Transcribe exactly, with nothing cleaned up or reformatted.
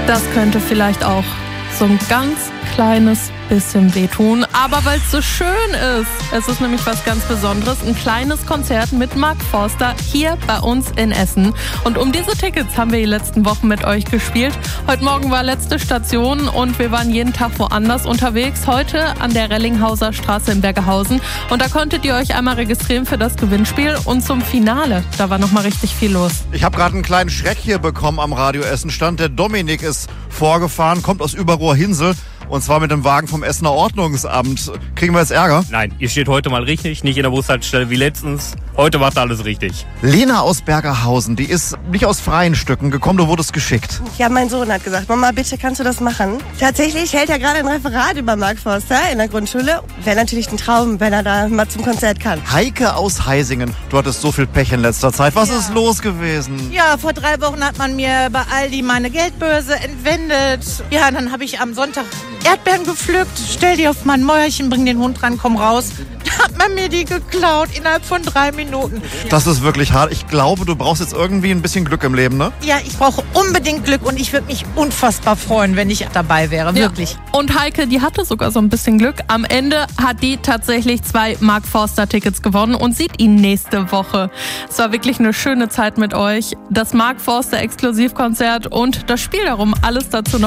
Das könnte vielleicht auch so ein ganz kleines bisschen wehtun, aber weil es so schön ist. Es ist nämlich was ganz Besonderes, ein kleines Konzert mit Mark Forster hier bei uns in Essen. Und um diese Tickets haben wir die letzten Wochen mit euch gespielt. Heute Morgen war letzte Station und wir waren jeden Tag woanders unterwegs. Heute an der Rellinghauser Straße in Bergehausen. Und da konntet ihr euch einmal registrieren für das Gewinnspiel und zum Finale. Da war nochmal richtig viel los. Ich habe gerade einen kleinen Schreck hier bekommen am Radio Essen-Stand. Der Dominik ist vorgefahren, kommt aus Überrohr-Hinsel. Und zwar mit dem Wagen vom Essener Ordnungsamt. Kriegen wir jetzt Ärger? Nein, ihr steht heute mal richtig, nicht in der Bushaltestelle wie letztens. Heute macht alles richtig. Lena aus Bergerhausen, die ist nicht aus freien Stücken gekommen, du wurdest geschickt. Ja, mein Sohn hat gesagt, Mama, bitte kannst du das machen? Tatsächlich hält er gerade ein Referat über Mark Forster in der Grundschule. Wäre natürlich ein Traum, wenn er da mal zum Konzert kann. Heike aus Heisingen, du hattest so viel Pech in letzter Zeit. Was Ja. ist los gewesen? Ja, vor drei Wochen hat man mir bei Aldi meine Geldbörse entwendet. Ja, dann habe ich am Sonntag Erdbeeren gepflückt, stell die auf mein Mäuerchen, bring den Hund ran, komm raus. Da hat man mir die geklaut innerhalb von drei Minuten. Das ist wirklich hart. Ich glaube, du brauchst jetzt irgendwie ein bisschen Glück im Leben, ne? Ja, ich brauche unbedingt Glück und ich würde mich unfassbar freuen, wenn ich dabei wäre, wirklich. Ja. Und Heike, die hatte sogar so ein bisschen Glück. Am Ende hat die tatsächlich zwei Mark Forster Tickets gewonnen und sieht ihn nächste Woche. Es war wirklich eine schöne Zeit mit euch. Das Mark Forster Exklusivkonzert und das Spiel darum, alles dazu noch